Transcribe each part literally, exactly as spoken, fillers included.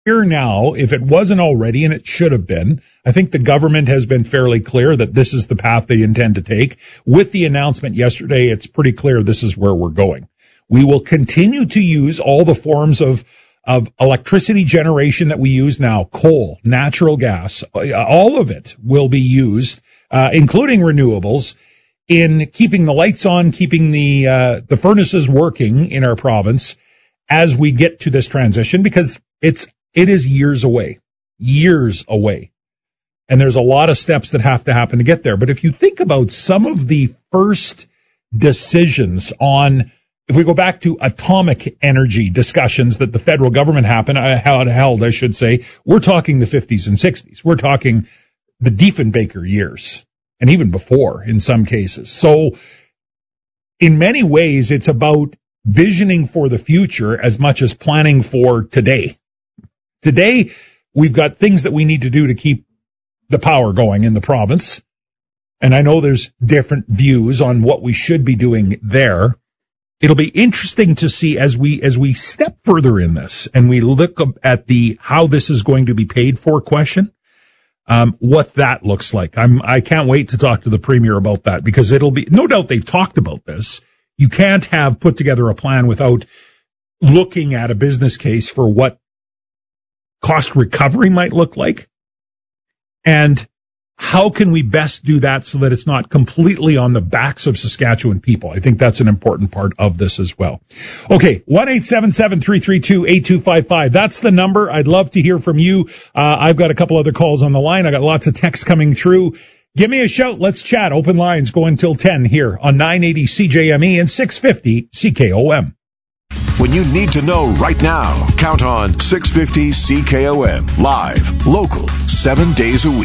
Here now, if it wasn't already, and it should have been, I think the government has been fairly clear that this is the path they intend to take. With the announcement yesterday, it's pretty clear this is where we're going. We will continue to use all the forms of of electricity generation that we use now, coal, natural gas, all of it will be used, uh, including renewables, in keeping the lights on, keeping the uh, the furnaces working in our province as we get to this transition, because it's it is years away, years away. And there's a lot of steps that have to happen to get there. But if you think about some of the first decisions on, if we go back to atomic energy discussions that the federal government happened, uh, held, I should say, we're talking the fifties and sixties. We're talking the Diefenbaker years, and even before in some cases. So in many ways, it's about visioning for the future as much as planning for today. Today, we've got things that we need to do to keep the power going in the province. And I know there's different views on what we should be doing there. It'll be interesting to see as we as we step further in this and we look at the how this is going to be paid for question, um, what that looks like. I'm I can't wait to talk to the Premier about that, because it'll be no doubt they've talked about this. You can't have put together a plan without looking at a business case for what cost recovery might look like, and how can we best do that so that it's not completely on the backs of Saskatchewan people. I think that's an important part of this as well. Okay, one eight seven seven, three three two, eight two five five. That's the number. I'd love to hear from you. Uh, I've got a couple other calls on the line. I got lots of texts coming through. Give me a shout. Let's chat. Open lines go until ten here on nine eighty C J M E and six fifty C K O M. When you need to know right now, count on six fifty C K O M. Live, local, seven days a week.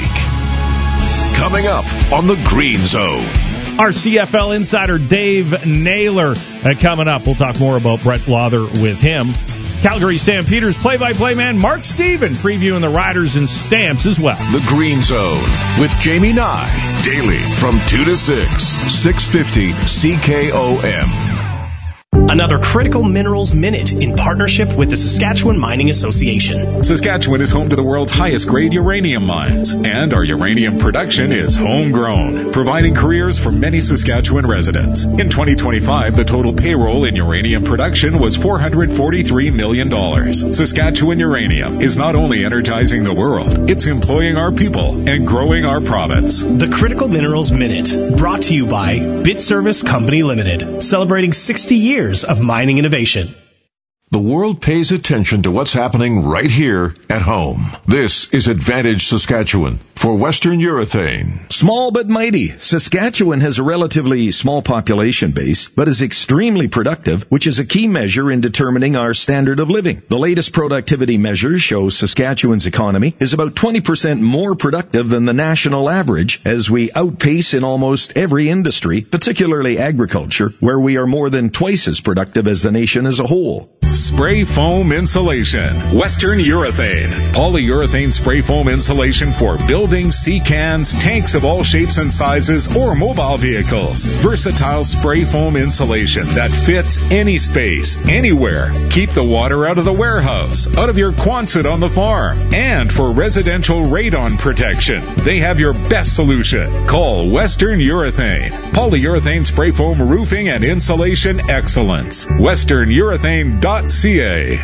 Coming up on the Green Zone. Our C F L insider Dave Naylor uh, coming up. We'll talk more about Brett Blother with him. Calgary Stampeders play-by-play man Mark Steven previewing the Riders and Stamps as well. The Green Zone with Jamie Nye. Daily from two to six. six fifty C K O M. Another Critical Minerals Minute in partnership with the Saskatchewan Mining Association. Saskatchewan is home to the world's highest grade uranium mines, and our uranium production is homegrown, providing careers for many Saskatchewan residents. In twenty twenty-five, the total payroll in uranium production was four hundred forty-three million dollars. Saskatchewan Uranium is not only energizing the world, it's employing our people and growing our province. The Critical Minerals Minute, brought to you by BitService Company Limited, celebrating sixty years of mining innovation. The world pays attention to what's happening right here at home. This is Advantage Saskatchewan for Western Urethane. Small but mighty, Saskatchewan has a relatively small population base, but is extremely productive, which is a key measure in determining our standard of living. The latest productivity measures show Saskatchewan's economy is about twenty percent more productive than the national average, as we outpace in almost every industry, particularly agriculture, where we are more than twice as productive as the nation as a whole. Spray foam insulation. Western Urethane. Polyurethane spray foam insulation for buildings, sea cans, tanks of all shapes and sizes, or mobile vehicles. Versatile spray foam insulation that fits any space, anywhere. Keep the water out of the warehouse, out of your Quonset on the farm. And for residential radon protection, they have your best solution. Call Western Urethane. Polyurethane spray foam roofing and insulation excellence. western urethane dot C A.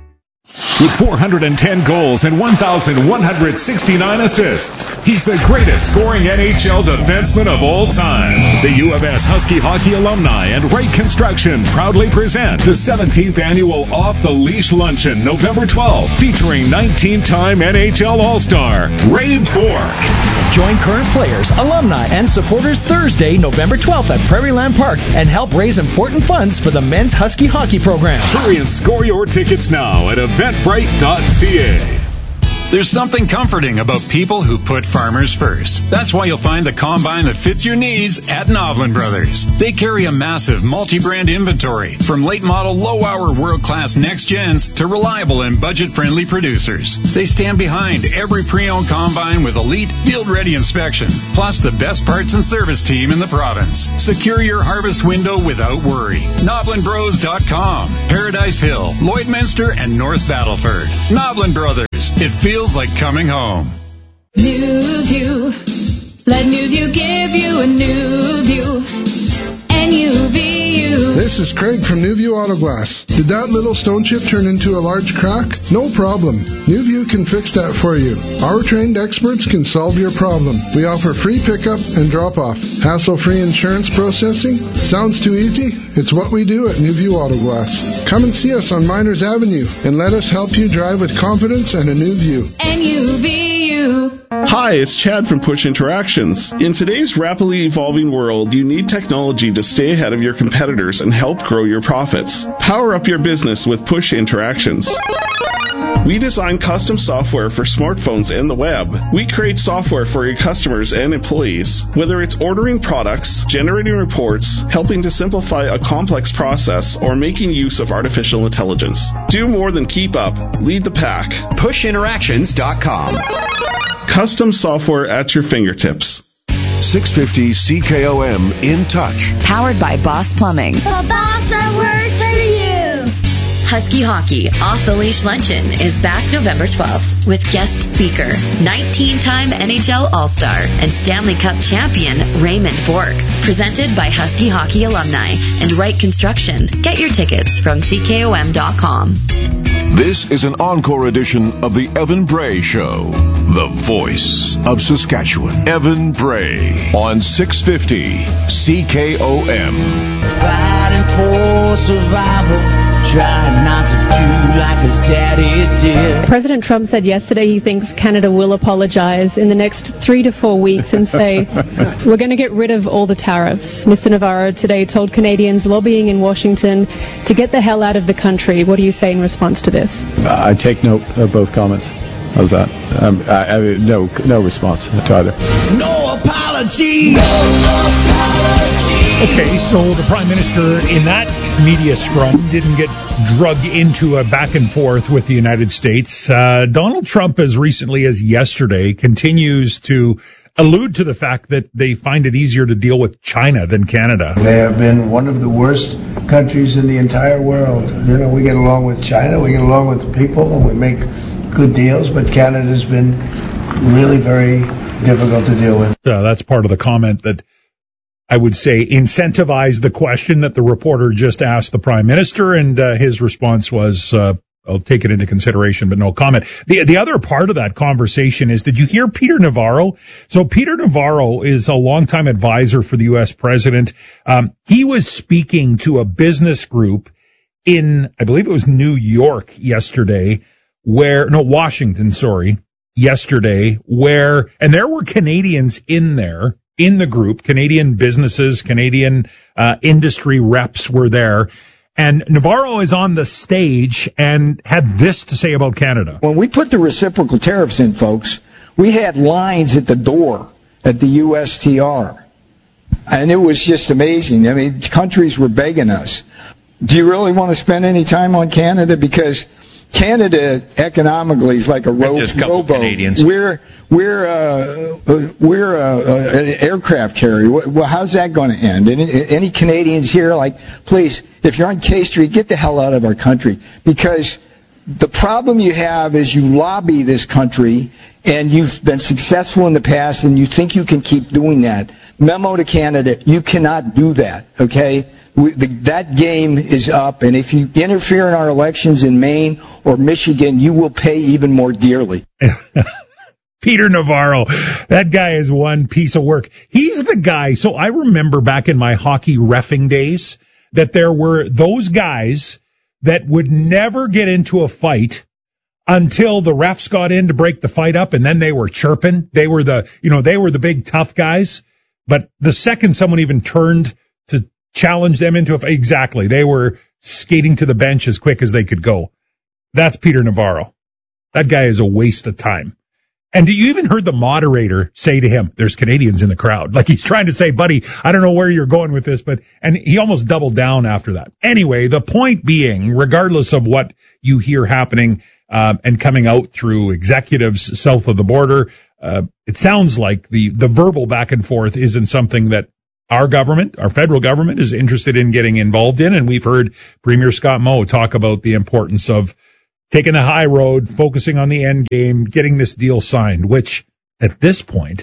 With four hundred ten goals and one thousand one hundred sixty-nine assists, he's the greatest scoring N H L defenseman of all time. The U of S Husky Hockey Alumni and Wright Construction proudly present the seventeenth annual Off the Leash Luncheon, November twelfth, featuring nineteen-time N H L All-Star Ray Bourque. Join current players, alumni, and supporters Thursday, November twelfth at Prairie Land Park and help raise important funds for the men's Husky hockey program. Hurry and score your tickets now at eventbrite dot C A. There's something comforting about people who put farmers first. That's why you'll find the combine that fits your needs at Novlin Brothers. They carry a massive multi-brand inventory, from late model low-hour world-class next gens to reliable and budget-friendly producers. They stand behind every pre-owned combine with elite field-ready inspection, plus the best parts and service team in the province. Secure your harvest window without worry. Novlin Bros dot com, Paradise Hill, Lloydminster, and North Battleford. Novlin Brothers. It feels like coming home. New View. Let New View give you a new view. N U V U. This is Craig from New View Auto Glass. Did that little stone chip turn into a large crack? No problem. New View can fix that for you. Our trained experts can solve your problem. We offer free pickup and drop-off. Hassle-free insurance processing? Sounds too easy? It's what we do at New View Auto Glass. Come and see us on Miners Avenue and let us help you drive with confidence and a new view. N U V U. Hi, it's Chad from Push Interactions. In today's rapidly evolving world, you need technology to stay ahead of your competitors and help grow your profits. Power up your business with Push Interactions. We design custom software for smartphones and the web. We create software for your customers and employees. Whether it's ordering products, generating reports, helping to simplify a complex process, or making use of artificial intelligence. Do more than keep up. Lead the pack. push interactions dot com. Custom software at your fingertips. six fifty C K O M In Touch. Powered by Boss Plumbing. The boss that works for you. Husky Hockey Off the Leash Luncheon is back November twelfth with guest speaker, nineteen-time N H L All-Star and Stanley Cup champion Raymond Bourque. Presented by Husky Hockey alumni and Wright Construction. Get your tickets from C K O M dot com. This is an encore edition of the Evan Bray Show, the voice of Saskatchewan. Evan Bray on six fifty C K O M. Fighting for survival. Try not to do like his daddy did. President Trump said yesterday he thinks Canada will apologize in the next three to four weeks and say, we're going to get rid of all the tariffs. Mister Navarro today told Canadians lobbying in Washington to get the hell out of the country. What do you say in response to this? I take note of both comments. How's that? Um, I, I, no, no response to either. No apology. No apology. Okay, so the Prime Minister in that media scrum didn't get drug into a back and forth with the United States. Uh, Donald Trump, as recently as yesterday, continues to allude to the fact that they find it easier to deal with China than Canada. They have been one of the worst countries in the entire world. You know, we get along with China, we get along with people, and we make good deals, but Canada's been really very difficult to deal with. Uh, that's part of the comment that I would say incentivized the question that the reporter just asked the Prime Minister, and uh, his response was, uh, I'll take it into consideration, but no comment. The the other part of that conversation is, did you hear Peter Navarro? So Peter Navarro is a longtime advisor for the U S president. Um, he was speaking to a business group in, I believe it was New York yesterday, where, no, Washington, sorry, yesterday, where, and there were Canadians in there, in the group, Canadian businesses, Canadian uh, industry reps were there. And Navarro is on the stage and had this to say about Canada. When we put the reciprocal tariffs in, folks, we had lines at the door at the U S T R. And it was just amazing. I mean, countries were begging us. Do you really want to spend any time on Canada? Because Canada economically is like a ro- rowboat. Canadians. We're we're uh, we're uh, uh, an aircraft carrier. Well, how's that going to end? Any, any Canadians here, like, please, if you're on K Street, get the hell out of our country, because the problem you have is you lobby this country and you've been successful in the past and you think you can keep doing that. Memo to Canada: you cannot do that. Okay. We, the, that game is up, and if you interfere in our elections in Maine or Michigan, you will pay even more dearly. Peter Navarro, that guy is one piece of work. He's the guy. So I remember back in my hockey reffing days that there were those guys that would never get into a fight until the refs got in to break the fight up, and then they were chirping. They were the, you know, they were the big tough guys. But the second someone even turned to challenge them into a fight, exactly, they were skating to the bench as quick as they could go. That's Peter Navarro. That guy is a waste of time. And do you even heard the moderator say to him, there's Canadians in the crowd? Like he's trying to say, buddy, I don't know where you're going with this, but, and he almost doubled down after that. Anyway, the point being, regardless of what you hear happening, um, and coming out through executives south of the border, uh, it sounds like the, the verbal back and forth isn't something that our government, our federal government is interested in getting involved in. And we've heard Premier Scott Moe talk about the importance of taking the high road, focusing on the end game, getting this deal signed, which at this point,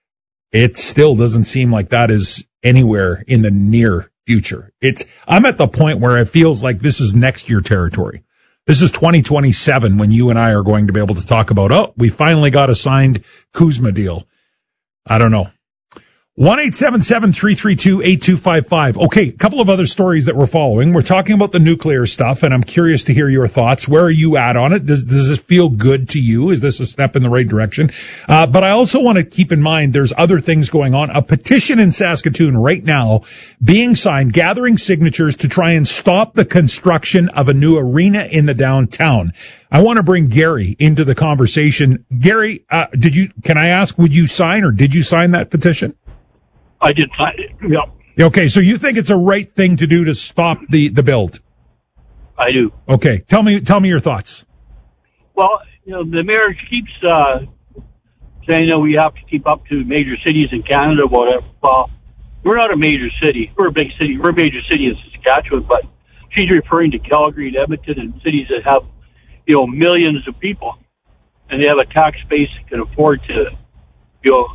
it still doesn't seem like that is anywhere in the near future. It's, I'm at the point where it feels like this is next year territory. This is twenty twenty-seven when you and I are going to be able to talk about, oh, we finally got a signed Kuzma deal. I don't know. one eight seven seven, three three two, eight two five five. Okay, a couple of other stories that we're following. We're talking about the nuclear stuff, and I'm curious to hear your thoughts. Where are you at on it? Does, does this feel good to you? Is this a step in the right direction? Uh, but I also want to keep in mind there's other things going on. A petition in Saskatoon right now being signed, gathering signatures to try and stop the construction of a new arena in the downtown. I want to bring Gary into the conversation. Gary, uh, did you, can I ask, would you sign or did you sign that petition? I did sign it, yeah. Okay, so you think it's a right thing to do to stop the, the build? I do. Okay, tell me tell me your thoughts. Well, you know, the mayor keeps uh, saying that we have to keep up to major cities in Canada, whatever. Well, we're not a major city. We're a big city. We're a major city in Saskatchewan, but she's referring to Calgary and Edmonton and cities that have, you know, millions of people, and they have a tax base that can afford to, you know,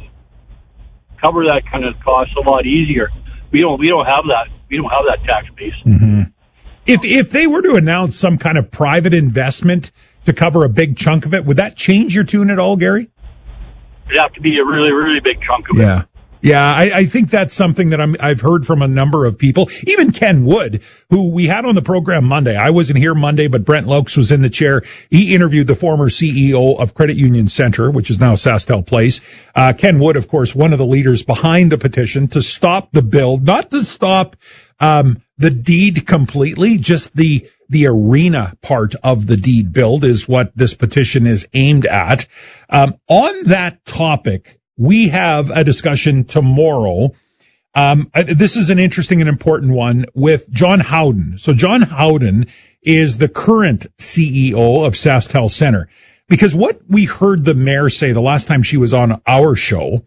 cover that kind of cost a lot easier. We don't. We don't have that. We don't have that tax base. Mm-hmm. If if they were to announce some kind of private investment to cover a big chunk of it, would that change your tune at all, Gary? It'd have to be a really, really big chunk of yeah. it. Yeah, I, I think that's something that I'm, I've heard from a number of people. Even Ken Wood, who we had on the program Monday. I wasn't here Monday, but Brent Laux was in the chair. He interviewed the former C E O of Credit Union Center, which is now SaskTel Place. Uh, Ken Wood, of course, one of the leaders behind the petition to stop the build, not to stop um, the deed completely, just the the arena part of the deed build is what this petition is aimed at. Um, on that topic, we have a discussion tomorrow. Um, this is an interesting and important one with John Howden. So John Howden is the current C E O of SaskTel Center. Because what we heard the mayor say the last time she was on our show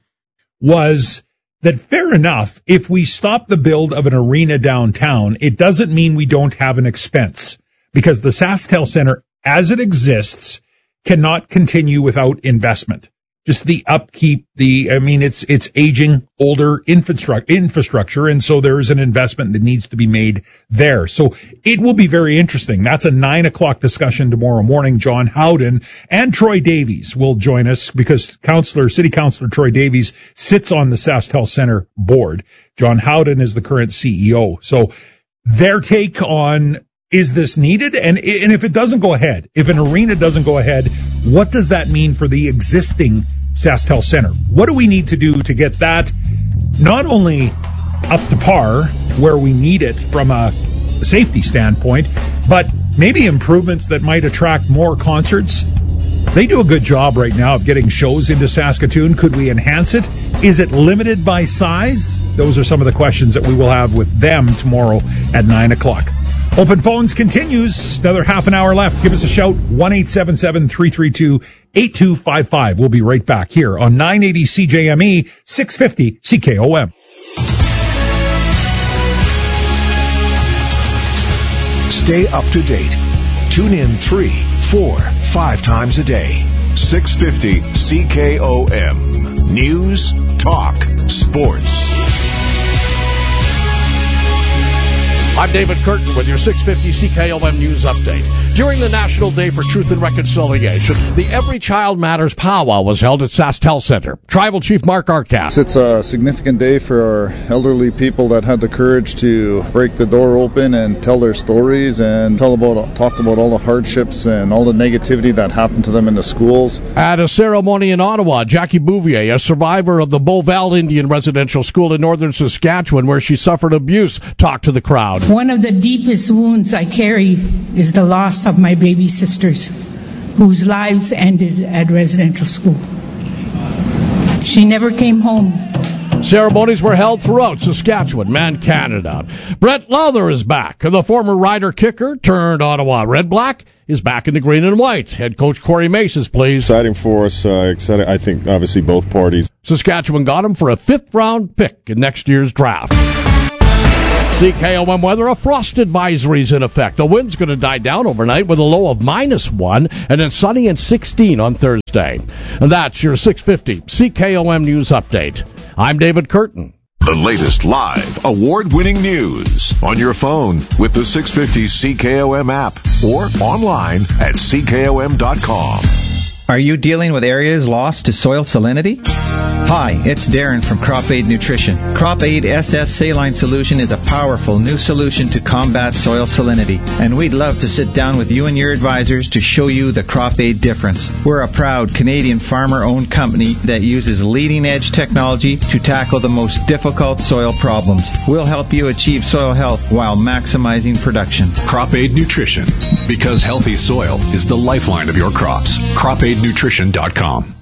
was that fair enough, if we stop the build of an arena downtown, it doesn't mean we don't have an expense. Because the SaskTel Center, as it exists, cannot continue without investment. Just the upkeep, the, I mean, it's, it's aging, older infrastructure, infrastructure, and so there is an investment that needs to be made there. So it will be very interesting. That's a nine o'clock discussion tomorrow morning. John Howden and Troy Davies will join us because Councillor, City Councillor Troy Davies sits on the SaskTel Center board. John Howden is the current C E O. So their take on, is this needed? And, and if it doesn't go ahead, if an arena doesn't go ahead, what does that mean for the existing SaskTel Center? What do we need to do to get that not only up to par where we need it from a safety standpoint, but maybe improvements that might attract more concerts? They do a good job right now of getting shows into Saskatoon. Could we enhance it? Is it limited by size? Those are some of the questions that we will have with them tomorrow at nine o'clock. Open Phones continues. Another half an hour left. Give us a shout. one eight seven seven, three three two, eight two five five. We'll be right back here on nine eighty C J M E, six fifty C K O M. Stay up to date. Tune in three, four, five times a day. six fifty C K O M. News, talk, sports. I'm David Curtin with your six fifty C K O M News Update. During the National Day for Truth and Reconciliation, the Every Child Matters powwow was held at SaskTel Center. Tribal Chief Mark Arcas. It's a significant day for our elderly people that had the courage to break the door open and tell their stories and tell about, talk about all the hardships and all the negativity that happened to them in the schools. At a ceremony in Ottawa, Jackie Bouvier, a survivor of the Beauval Indian Residential School in northern Saskatchewan where she suffered abuse, talked to the crowd. One of the deepest wounds I carry is the loss of my baby sisters. whose lives ended at residential school. She never came home. Ceremonies were held throughout Saskatchewan and Canada. Brett Lowther is back. The former Rider kicker turned Ottawa Red Black is back in the green and white. Head coach Corey Mace is pleased. Exciting for us. Uh, exciting. I think obviously both parties. Saskatchewan got him for a fifth round pick in next year's draft. C K O M weather, a frost advisory is in effect. The wind's going to die down overnight with a low of minus one, and then sunny and sixteen on Thursday. And that's your six fifty C K O M News Update. I'm David Curtin. The latest live, award-winning news on your phone with the six fifty C K O M app or online at C K O M dot com. Are you dealing with areas lost to soil salinity? Hi, it's Darren from Crop Aid Nutrition. Crop Aid S S Saline Solution is a powerful new solution to combat soil salinity, and we'd love to sit down with you and your advisors to show you the Crop Aid difference. We're a proud Canadian farmer-owned company that uses leading-edge technology to tackle the most difficult soil problems. We'll help you achieve soil health while maximizing production. Crop Aid Nutrition, because healthy soil is the lifeline of your crops. crop aid nutrition dot com.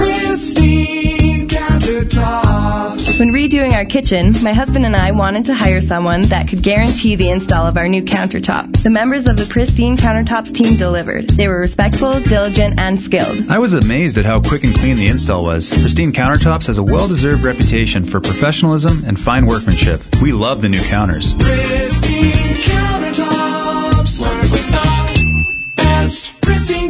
Pristine countertops. When redoing our kitchen, my husband and I wanted to hire someone that could guarantee the install of our new countertop. The members of the Pristine Countertops team delivered. They were respectful, diligent, and skilled. I was amazed at how quick and clean the install was. Pristine Countertops has a well-deserved reputation for professionalism and fine workmanship. We love the new counters. Pristine Countertops. Work with the best. Pristine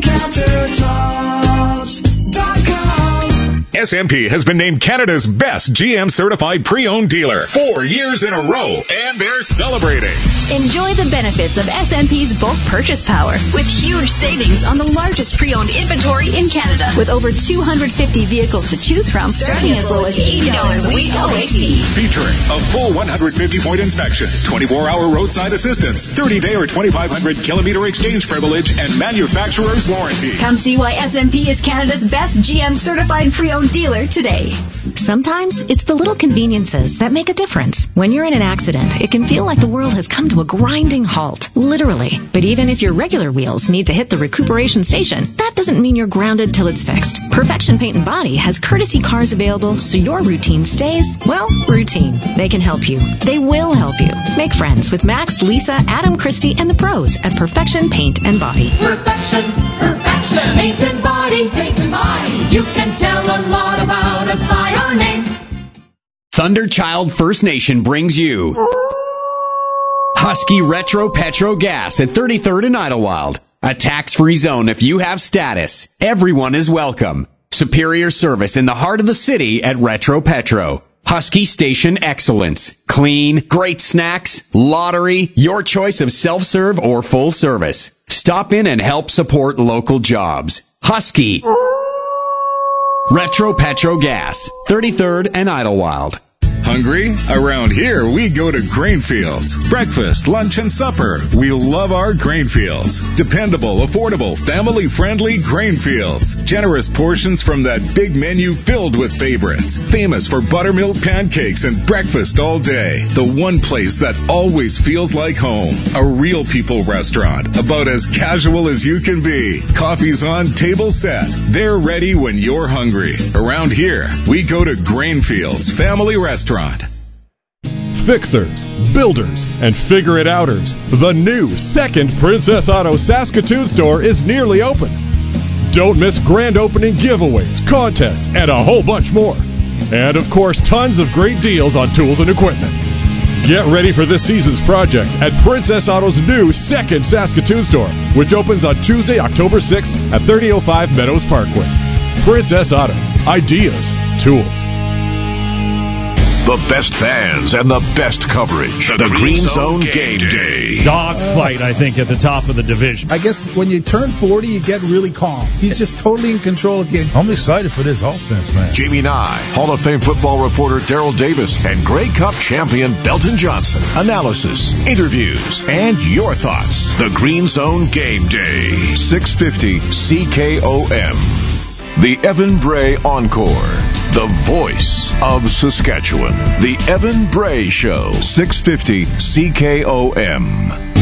Countertops dot com. S M P has been named Canada's best G M certified pre-owned dealer four years in a row, and they're celebrating. Enjoy the benefits of S M P's bulk purchase power with huge savings on the largest pre-owned inventory in Canada. With over two hundred fifty vehicles to choose from, starting as low as eighty dollars a week O A C. Featuring a full one hundred fifty point inspection, twenty-four hour roadside assistance, thirty day or twenty-five hundred kilometer exchange privilege, and manufacturer's warranty. Come see why S M P is Canada's best G M certified pre-owned dealer today. Sometimes it's the little conveniences that make a difference. When you're in an accident, it can feel like the world has come to a grinding halt, literally. But even if your regular wheels need to hit the recuperation station, that doesn't mean you're grounded till it's fixed. Perfection Paint and Body has courtesy cars available so your routine stays, well, routine. They can help you. They will help you. Make friends with Max, Lisa, Adam, Christy, and the pros at Perfection Paint and Body. Perfection, perfection, paint and body, paint and body. You can tell a lot about us by our name. Thunderchild First Nation brings you Husky Retro Petro Gas at thirty-third and Idlewild. A tax-free zone if you have status. Everyone is welcome. Superior service in the heart of the city at Retro Petro. Husky Station Excellence. Clean, great snacks, lottery, your choice of self-serve or full service. Stop in and help support local jobs. Husky. Retro Petro Gas. thirty-third and Idlewild. Hungry? Around here, we go to Grainfields. Breakfast, lunch, and supper. We love our Grainfields. Dependable, affordable, family-friendly Grainfields. Generous portions from that big menu filled with favorites. Famous for buttermilk pancakes and breakfast all day. The one place that always feels like home. A real people restaurant. About as casual as you can be. Coffee's on, table set. They're ready when you're hungry. Around here, we go to Grainfields Family Restaurant. Fixers, builders, and figure-it-outers. The new second Princess Auto Saskatoon store is nearly open. Don't miss grand opening giveaways, contests, and a whole bunch more. And, of course, tons of great deals on tools and equipment. Get ready for this season's projects at Princess Auto's new second Saskatoon store, which opens on Tuesday, October sixth at thirty oh five Meadows Parkway. Princess Auto. Ideas. Tools. The best fans and the best coverage. The, the Green, Green Zone, Zone Game Day. Dog fight, I think, at the top of the division. I guess when you turn forty, you get really calm. He's just totally in control of the game. I'm excited for this offense, man. Jamie Nye, Hall of Fame football reporter Daryl Davis, and Grey Cup champion Belton Johnson. Analysis, interviews, and your thoughts. The Green Zone Game Day. six fifty C K O M. The Evan Bray Encore. The voice of Saskatchewan. The Evan Bray Show. six fifty C K O M.